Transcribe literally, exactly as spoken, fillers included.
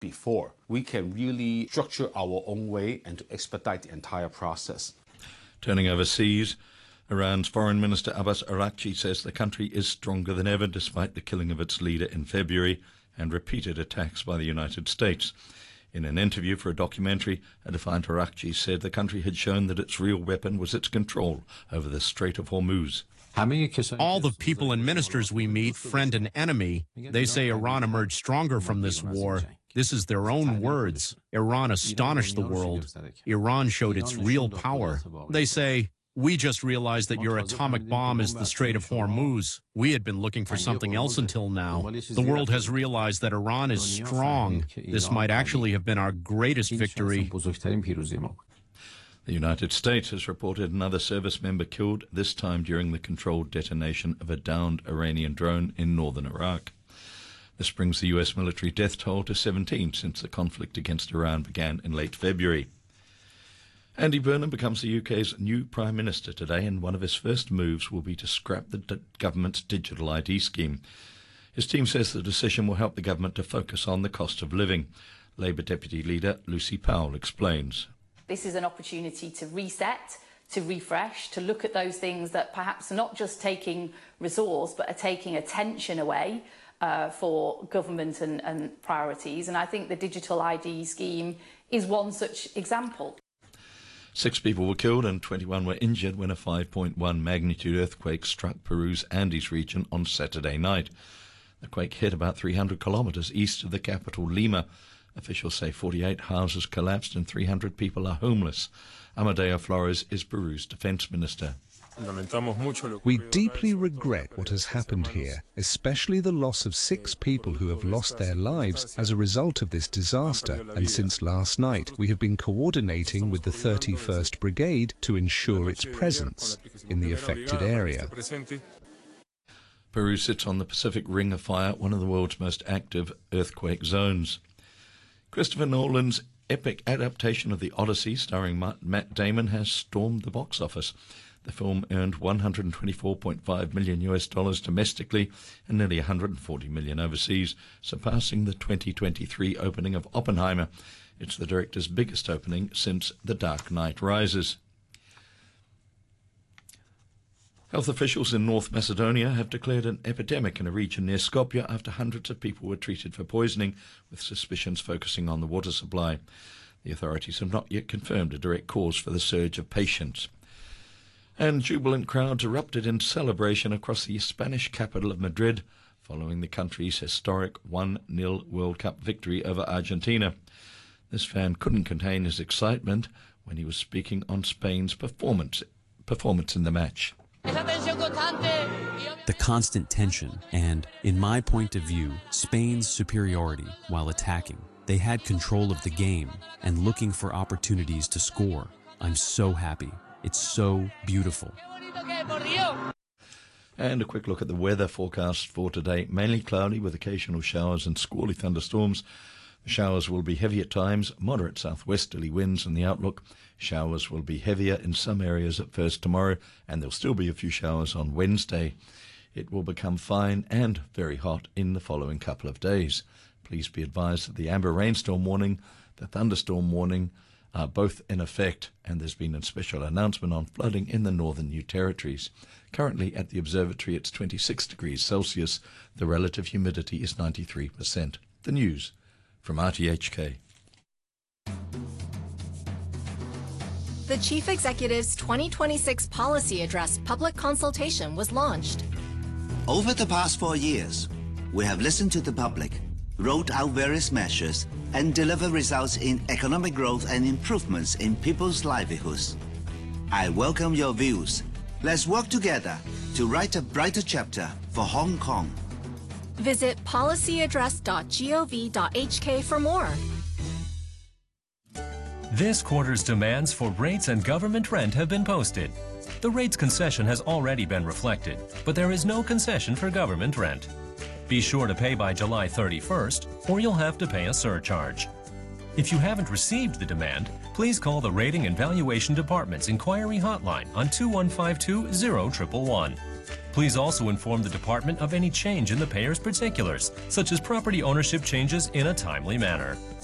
before. We can really structure our own way and to expedite the entire process. Turning overseas, Iran's Foreign Minister Abbas Araghchi says the country is stronger than ever despite the killing of its leader in February and repeated attacks by the United States. In an interview for a documentary, a defiant Araghchi said the country had shown that its real weapon was its control over the Strait of Hormuz. All the people and ministers we meet, friend and enemy, they say Iran emerged stronger from this war. This is their own words. Iran astonished the world. Iran showed its real power. They say, we just realized that your atomic bomb is the Strait of Hormuz. We had been looking for something else until now. The world has realized that Iran is strong. This might actually have been our greatest victory. The United States has reported another service member killed, this time during the controlled detonation of a downed Iranian drone in northern Iraq. This brings the U S military death toll to seventeen since the conflict against Iran began in late February. Andy Burnham becomes the U K's new Prime Minister today, and one of his first moves will be to scrap the d- government's digital I D scheme. His team says the decision will help the government to focus on the cost of living. Labour Deputy Leader Lucy Powell explains. This is an opportunity to reset, to refresh, to look at those things that perhaps are not just taking resource, but are taking attention away uh, for government and, and priorities. And I think the digital I D scheme is one such example. Six people were killed and twenty-one were injured when a five point one magnitude earthquake struck Peru's Andes region on Saturday night. The quake hit about three hundred kilometers east of the capital, Lima. Officials say forty-eight houses collapsed and three hundred people are homeless. Amadeo Flores is Peru's defense minister. We deeply regret what has happened here, especially the loss of six people who have lost their lives as a result of this disaster. And since last night, we have been coordinating with the thirty-first Brigade to ensure its presence in the affected area. Peru sits on the Pacific Ring of Fire, one of the world's most active earthquake zones. Christopher Nolan's epic adaptation of The Odyssey, starring Matt Damon, has stormed the box office. The film earned one hundred twenty-four point five million U S dollars domestically and nearly one hundred forty million overseas, surpassing the twenty twenty-three opening of Oppenheimer. It's the director's biggest opening since The Dark Knight Rises. Health officials in North Macedonia have declared an epidemic in a region near Skopje after hundreds of people were treated for poisoning, with suspicions focusing on the water supply. The authorities have not yet confirmed a direct cause for the surge of patients. And jubilant crowds erupted in celebration across the Spanish capital of Madrid following the country's historic one nil World Cup victory over Argentina. This fan couldn't contain his excitement when he was speaking on Spain's performance, performance in the match. The constant tension and, in my point of view, Spain's superiority while attacking. They had control of the game and looking for opportunities to score. I'm so happy. It's so beautiful. And a quick look at the weather forecast for today. Mainly cloudy with occasional showers and squally thunderstorms. The showers will be heavy at times, moderate southwesterly winds in the outlook. Showers will be heavier in some areas at first tomorrow, and there'll still be a few showers on Wednesday. It will become fine and very hot in the following couple of days. Please be advised that the amber rainstorm warning, the thunderstorm warning, are both in effect, and there's been a special announcement on flooding in the northern New Territories. Currently at the observatory it's twenty-six degrees Celsius. The relative humidity is ninety-three percent. The news from R T H K. The Chief Executive's twenty twenty-six Policy Address public consultation was launched. Over the past four years, we have listened to the public, rolled out various measures, and delivered results in economic growth and improvements in people's livelihoods. I welcome your views. Let's work together to write a brighter chapter for Hong Kong. Visit policy address dot gov dot h k for more. This quarter's demands for rates and government rent have been posted. The rates concession has already been reflected, but there is no concession for government rent. Be sure to pay by July thirty-first, or you'll have to pay a surcharge. If you haven't received the demand, please call the Rating and Valuation Department's inquiry hotline on two one five two, zero one one one. Please also inform the department of any change in the payer's particulars, such as property ownership changes, in a timely manner.